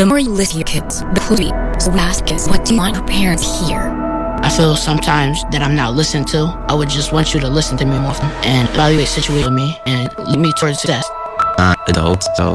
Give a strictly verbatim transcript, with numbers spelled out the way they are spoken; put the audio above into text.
The more you listen to your kids, the closer you are. So we ask is, what do you want your parents to hear? I feel sometimes that I'm not listened to. I would just want you to listen to me more often and evaluate situation with me and lead me towards success. Uh, adults, so